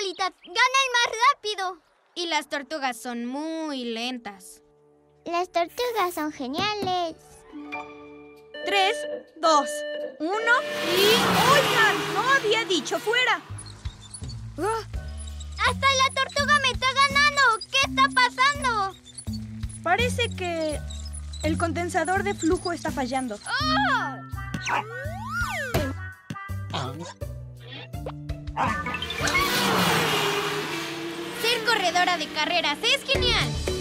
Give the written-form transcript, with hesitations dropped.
Lolita. Gana el más rápido. Y las tortugas son muy lentas. Las tortugas son geniales. 3, 2, 1 y... ¡Oigan! ¡No había dicho fuera! ¡Hasta la tortuga me está ganando! ¿Qué está pasando? Parece que el condensador de flujo está fallando. Ser corredora de carreras es genial.